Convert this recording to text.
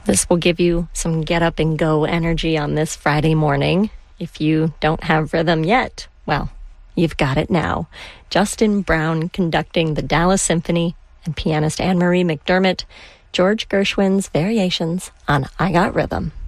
This will give you some get up and go energy on this Friday morning. If you don't have rhythm yet, well, you've got it now. Justin Brown conducting the Dallas Symphony and pianist Anne-Marie McDermott, George Gershwin's Variations on I Got Rhythm.